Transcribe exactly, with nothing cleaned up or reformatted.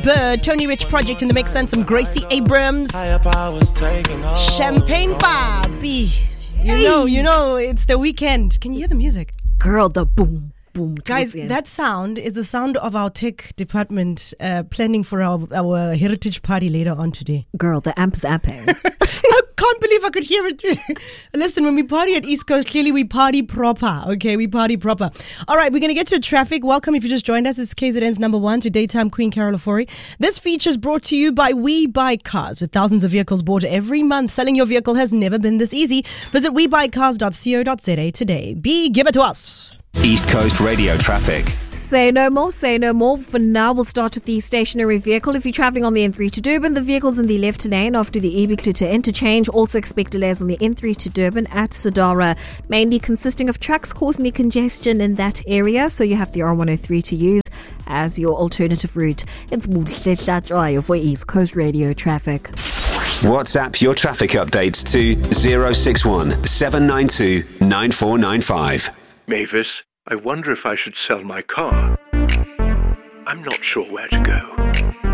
Burr, Tony Rich Project in the mix, and some Gracie Abrams. Champagne Barbie. You know, you know, it's the weekend. Can you hear the music? Girl, the boom. Boom, guys, that sound is the sound of our tech department uh, planning for our, our heritage party later on today. Girl, the amp is amping. I can't believe I could hear it. Listen, when we party at East Coast, clearly we party proper. Okay, we party proper. All right, we're going to get to traffic. Welcome if you just joined us. It's K Z N's number one to Daytime Queen Carol Ofori. This feature is brought to you by We Buy Cars. With thousands of vehicles bought every month, selling your vehicle has never been this easy. Visit we buy cars dot co dot za today. B, give it to us. East Coast Radio traffic. Say no more, say no more. For now, we'll start with the stationary vehicle. If you're travelling on the N three to Durban, the vehicle's in the left lane after the Ebikluta interchange. Also expect delays on the N three to Durban at Sadara, mainly consisting of trucks causing the congestion in that area. So you have the R one oh three to use as your alternative route. It's Muhle for East Coast Radio traffic. WhatsApp your traffic updates to zero six one seven nine two nine four nine five. Mavis, I wonder if I should sell my car. I'm not sure where to go.